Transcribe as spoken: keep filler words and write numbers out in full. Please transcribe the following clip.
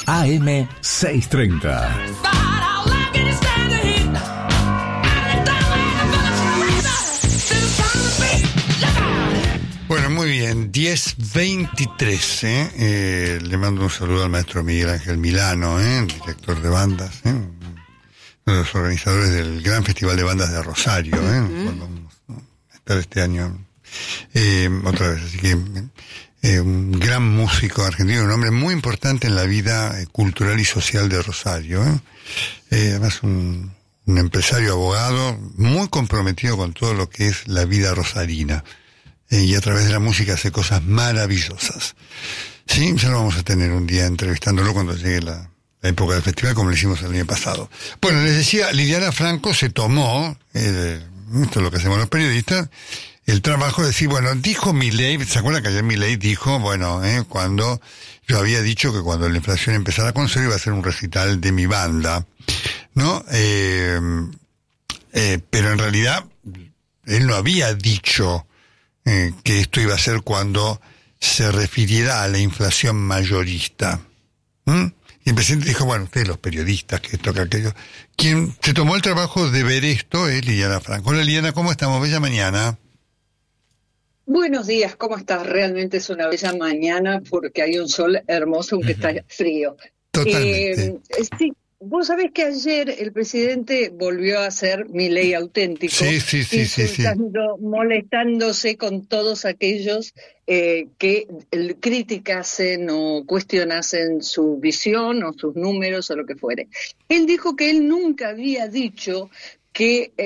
A M seiscientos treinta. Bueno, muy bien, diez veintitrés, ¿eh? Eh, le mando un saludo al maestro Miguel Ángel Milano, ¿eh? director de bandas, ¿eh? uno de los organizadores del Gran Festival de Bandas de Rosario, ¿eh? Uh-huh. Cuando vamos a estar este año eh, otra vez, así que eh, un gran músico argentino, un hombre muy importante en la vida eh, cultural y social de Rosario, ¿eh? Eh, además un, un empresario abogado muy comprometido con todo lo que es la vida rosarina. Eh, y a través de la música hace cosas maravillosas. Sí, ya lo vamos a tener un día entrevistándolo cuando llegue la, la época del festival, como lo hicimos el año pasado. Bueno, les decía, Liliana Franco se tomó, eh, esto es lo que hacemos los periodistas, el trabajo de decir, bueno, dijo Milei, ¿se acuerdan que ayer Milei dijo, bueno, eh, cuando yo había dicho que cuando la inflación empezara con cero iba a ser un recital de mi banda, ¿no? Eh, eh, pero en realidad, él no había dicho Eh, que esto iba a ser cuando se refiriera a la inflación mayorista. ¿Mm? Y el presidente dijo, bueno, ustedes los periodistas, que esto, que aquello. Quien se tomó el trabajo de ver esto es Liliana Franco. Hola Liliana, ¿cómo estamos? Bella mañana. Buenos días, ¿cómo estás? Realmente es una bella mañana porque hay un sol hermoso aunque uh-huh. está frío. Totalmente. Eh, sí. Vos sabés que ayer el presidente volvió a hacer Milei auténtico, sí, sí, sí, sí, sí. molestándose con todos aquellos eh, que criticasen o cuestionasen su visión o sus números o lo que fuere. Él dijo que él nunca había dicho que